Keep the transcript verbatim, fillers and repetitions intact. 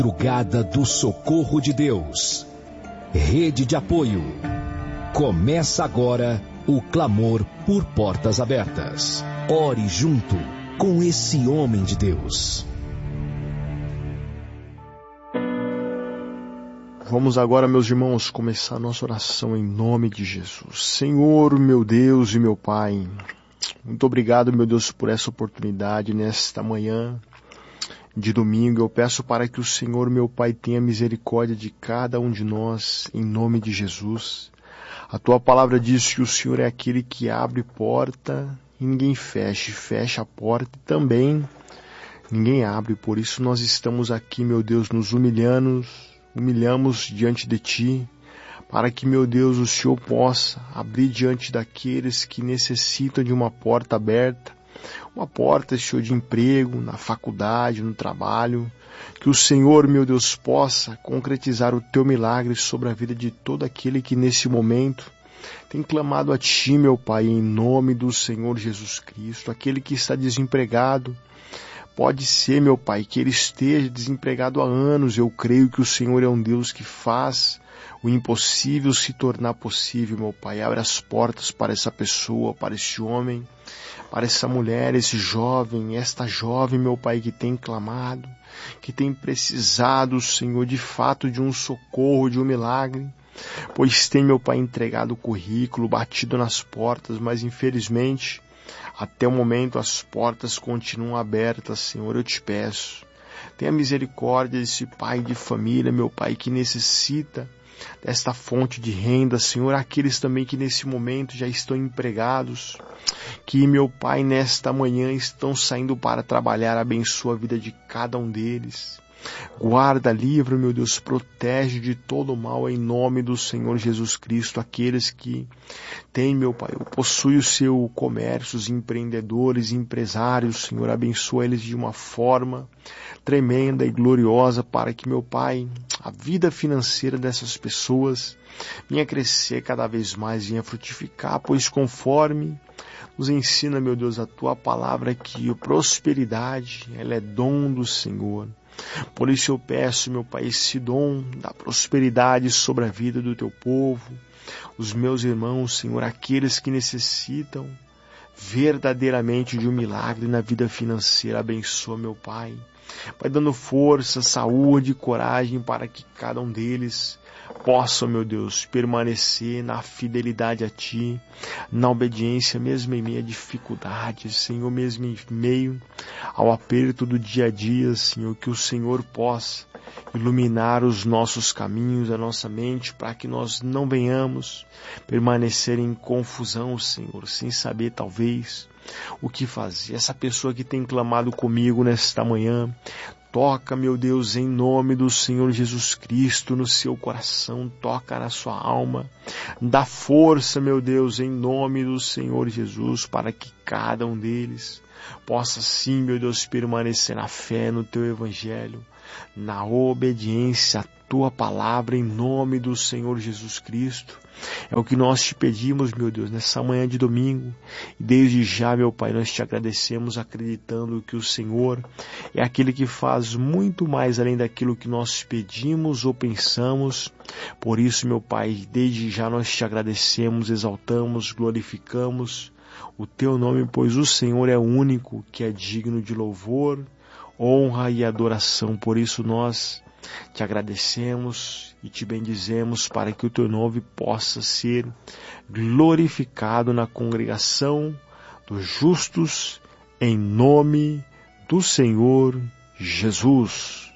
Madrugada do Socorro de Deus. Rede de apoio. Começa agora o clamor por portas abertas. Ore junto com esse homem de Deus. Vamos agora, meus irmãos, começar a nossa oração em nome de Jesus. Senhor, meu Deus e meu Pai, muito obrigado, meu Deus, por essa oportunidade nesta manhã de domingo. Eu peço para que o Senhor, meu Pai, tenha misericórdia de cada um de nós, em nome de Jesus. A Tua palavra diz que o Senhor é aquele que abre porta e ninguém fecha, fecha a porta e também ninguém abre. Por isso nós estamos aqui, meu Deus, nos humilhando, humilhamos diante de Ti, para que, meu Deus, o Senhor possa abrir diante daqueles que necessitam de uma porta aberta, uma porta, Senhor, de emprego, na faculdade, no trabalho, que o Senhor, meu Deus, possa concretizar o Teu milagre sobre a vida de todo aquele que nesse momento tem clamado a Ti, meu Pai, em nome do Senhor Jesus Cristo. Aquele que está desempregado, pode ser, meu Pai, que ele esteja desempregado há anos. Eu creio que o Senhor é um Deus que faz o impossível se tornar possível, meu Pai. Abre as portas para essa pessoa, para esse homem, para essa mulher, esse jovem, esta jovem, meu Pai, que tem clamado, que tem precisado, Senhor, de fato de um socorro, de um milagre, pois tem, meu Pai, entregado o currículo, batido nas portas, mas infelizmente, até o momento as portas continuam abertas. Senhor, eu te peço, tenha misericórdia desse pai de família, meu Pai, que necessita desta fonte de renda, Senhor, aqueles também que nesse momento já estão empregados, que, meu Pai, nesta manhã estão saindo para trabalhar, abençoa a vida de cada um deles. Guarda, livra, meu Deus, protege de todo o mal em nome do Senhor Jesus Cristo. Aqueles que têm, meu Pai, possuem o seu comércio, os empreendedores, empresários, Senhor, abençoa eles de uma forma tremenda e gloriosa para que, meu Pai, a vida financeira dessas pessoas venha crescer cada vez mais, venha frutificar, pois conforme nos ensina, meu Deus, a Tua palavra, que a prosperidade, ela é dom do Senhor. Por isso eu peço, meu Pai, esse dom da prosperidade sobre a vida do Teu povo, os meus irmãos, Senhor, aqueles que necessitam verdadeiramente de um milagre na vida financeira. Abençoa, meu Pai. Vai dando força, saúde e coragem para que cada um deles possa, meu Deus, permanecer na fidelidade a Ti, na obediência, mesmo em meio a dificuldades, Senhor, mesmo em meio ao aperto do dia a dia, Senhor, que o Senhor possa iluminar os nossos caminhos, a nossa mente, para que nós não venhamos permanecer em confusão, Senhor, sem saber talvez o que fazer. Essa pessoa que tem clamado comigo nesta manhã, toca, meu Deus, em nome do Senhor Jesus Cristo no seu coração, toca na sua alma, dá força, meu Deus, em nome do Senhor Jesus, para que cada um deles possa sim, meu Deus, permanecer na fé, no Teu Evangelho, na obediência à Tua palavra, em nome do Senhor Jesus Cristo. É o que nós te pedimos, meu Deus, nessa manhã de domingo. E desde já, meu Pai, nós te agradecemos, acreditando que o Senhor é aquele que faz muito mais além daquilo que nós pedimos ou pensamos. Por isso, meu Pai, desde já nós te agradecemos, exaltamos, glorificamos o Teu nome, pois o Senhor é o único que é digno de louvor, honra e adoração. Por isso nós te agradecemos e te bendizemos para que o Teu nome possa ser glorificado na congregação dos justos, em nome do Senhor Jesus.